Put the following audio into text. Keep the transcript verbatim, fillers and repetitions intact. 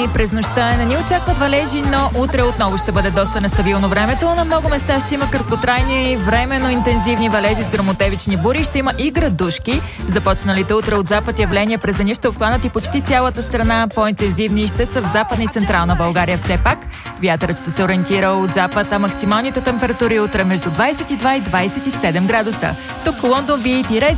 през нощта. Не ни очакват валежи, но утре отново ще бъде доста нестабилно времето. На много места ще има краткотрайни, временно интензивни валежи с гръмотевични бури. Ще има и градушки. Започналите утре от запад явления през деня ще обхванат и почти цялата страна. По-интензивни ще са в западна и централна България все пак. Вятърът ще се ориентира от запад, а максималните температури утре между двадесет и два и двадесет и седем градуса. Тук Лондон Бит и Рези